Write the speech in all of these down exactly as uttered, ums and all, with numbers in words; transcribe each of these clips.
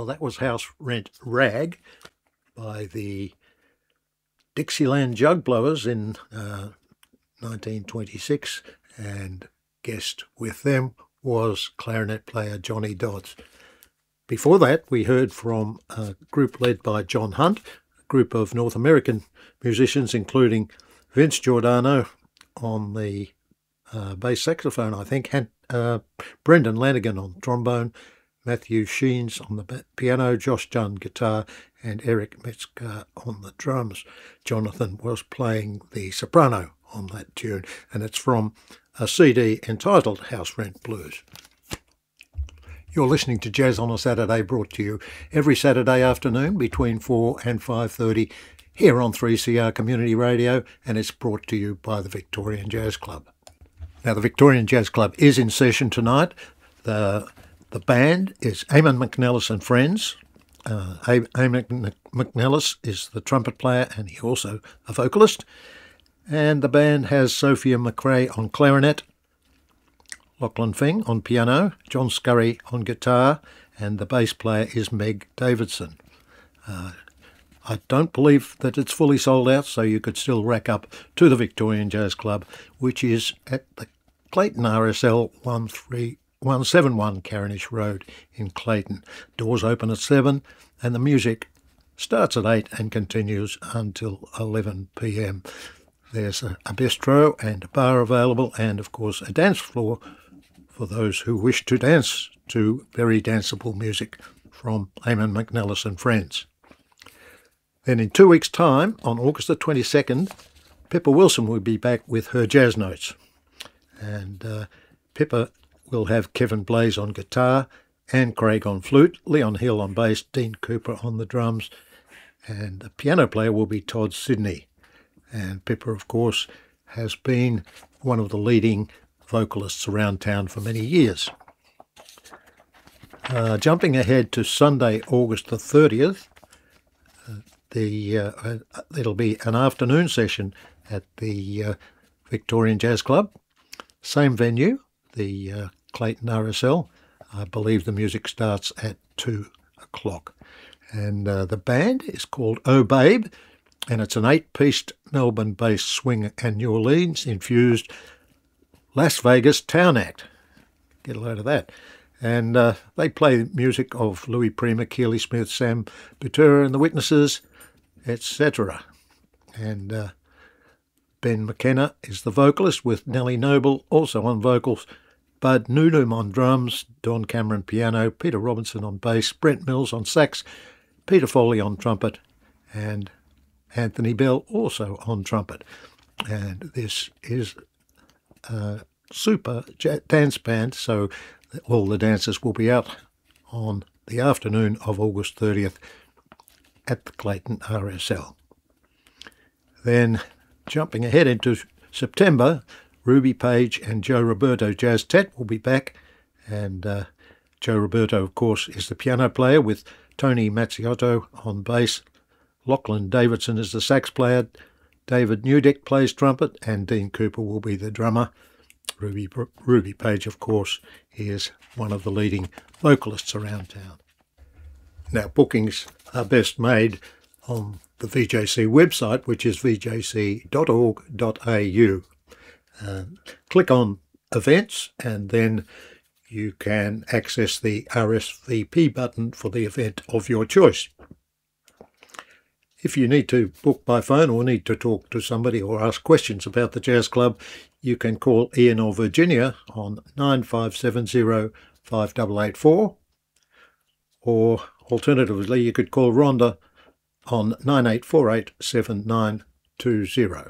Well, that was House Rent Rag by the Dixieland Jug Blowers in uh, nineteen twenty-six, and guest with them was clarinet player Johnny Dodds. Before that, we heard from a group led by John Hunt, a group of North American musicians, including Vince Giordano on the uh, bass saxophone, I think, and uh, Brendan Lanigan on trombone, Matthew Sheens on the piano, Josh Dunn guitar, and Eric Metzger on the drums. Jonathan was playing the soprano on that tune, and it's from a C D entitled House Rent Blues. You're listening to Jazz on a Saturday, brought to you every Saturday afternoon between four and five thirty here on three C R Community Radio, and it's brought to you by the Victorian Jazz Club. Now, the Victorian Jazz Club is in session tonight. The, the band is Eamon McNellis and Friends. Uh, Eamon McNellis is the trumpet player, and he's also a vocalist. And the band has Sophia McRae on clarinet, Lachlan Fing on piano, John Scurry on guitar, and the bass player is Meg Davidson. Uh, I don't believe that it's fully sold out, so you could still rack up to the Victorian Jazz Club, which is at the Clayton R S L one seven one Carinish Road in Clayton. Doors open at seven, and the music starts at eight and continues until eleven p m. There's a, a bistro and a bar available, and of course a dance floor for those who wish to dance to very danceable music from Eamon McNellis and Friends. Then in two weeks' time, on August the twenty-second, Pippa Wilson will be back with her jazz notes. And uh, Pippa will have Kevin Blaze on guitar, Anne Craig on flute, Leon Hill on bass, Dean Cooper on the drums, and the piano player will be Todd Sidney. And Pippa, of course, has been one of the leading vocalists around town for many years. Uh, jumping ahead to Sunday, August the thirtieth, uh, the uh, uh, it'll be an afternoon session at the uh, Victorian Jazz Club. Same venue, the uh, Clayton R S L. I believe the music starts at two o'clock. And uh, the band is called Oh Babe, and it's an eight-piece Melbourne-based swing and New Orleans-infused Las Vegas town act. Get a load of that. And uh, they play music of Louis Prima, Keely Smith, Sam Butera and the Witnesses, et cetera. And uh, Ben McKenna is the vocalist, with Nellie Noble also on vocals, Bud Nunum on drums, Don Cameron piano, Peter Robinson on bass, Brent Mills on sax, Peter Foley on trumpet, and Anthony Bell also on trumpet. And this is a super dance band, so all the dancers will be out on the afternoon of August thirtieth at the Clayton R S L. Then, jumping ahead into September, Ruby Page and Joe Roberto Jazz Tet will be back, and uh, Joe Roberto, of course, is the piano player, with Tony Mazziotto on bass. Lachlan Davidson is the sax player, David Newdick plays trumpet, and Dean Cooper will be the drummer. Ruby, Ruby Page, of course, is one of the leading vocalists around town. Now, bookings are best made on the V J C website, which is v j c dot org dot a u. Uh, click on events, and then you can access the R S V P button for the event of your choice. If you need to book by phone or need to talk to somebody or ask questions about the Jazz Club, you can call Ian or Virginia on nine five seven zero, five eight eight four, or alternatively you could call Rhonda on nine eight four eight, seven nine two zero.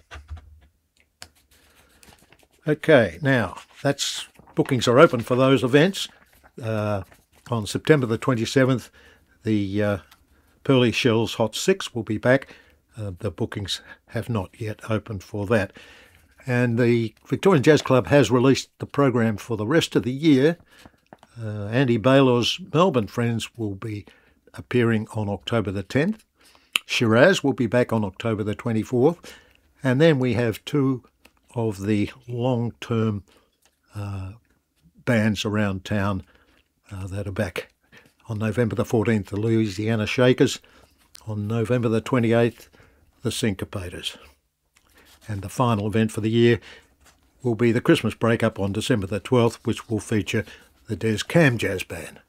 Okay, now that's bookings are open for those events. Uh, on September the twenty-seventh, the uh, Pearly Shells Hot Six will be back. Uh, the bookings have not yet opened for that. And the Victorian Jazz Club has released the program for the rest of the year. Uh, Andy Baylor's Melbourne Friends will be appearing on October the tenth. Shiraz will be back on October the twenty-fourth. And then we have two of the long-term uh, bands around town uh, that are back On November the fourteenth, the Louisiana Shakers. On November the twenty-eighth, the Syncopators. And the final event for the year will be the Christmas break-up on December the twelfth, which will feature the Des Cam Jazz Band.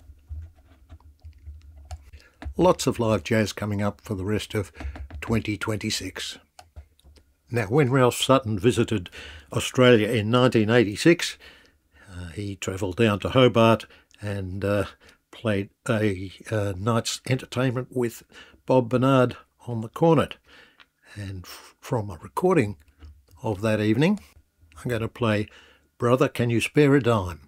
Lots of live jazz coming up for the rest of twenty twenty-six. Now, when Ralph Sutton visited Australia in nineteen eighty-six, uh, he travelled down to Hobart and uh, played a uh, night's entertainment with Bob Bernard on the cornet. And f from a recording of that evening, I'm going to play Brother, Can You Spare a Dime?